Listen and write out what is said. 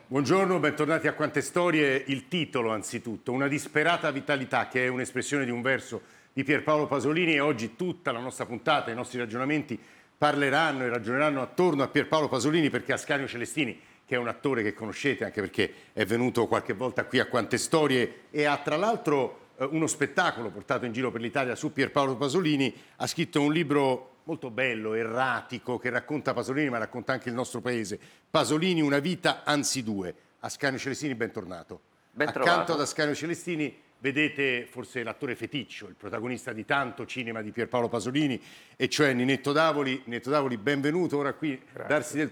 Buongiorno, bentornati a Quante Storie. Il titolo anzitutto, una disperata vitalità, che è un'espressione di un verso di Pierpaolo Pasolini, e oggi tutta la nostra puntata, i nostri ragionamenti parleranno e ragioneranno attorno a Pierpaolo Pasolini, perché Ascanio Celestini, che è un attore che conoscete anche perché è venuto qualche volta qui a Quante Storie e ha tra l'altro uno spettacolo portato in giro per l'Italia su Pierpaolo Pasolini, ha scritto un libro molto bello, erratico, che racconta Pasolini ma racconta anche il nostro paese. Pasolini, una vita anzi due. Ascanio Celestini, bentornato. Ben Accanto trovato. ad Ascanio Celestini vedete forse l'attore feticcio, il protagonista di tanto cinema di Pierpaolo Pasolini, e cioè Ninetto Davoli. Ninetto Davoli, benvenuto ora qui, darsi del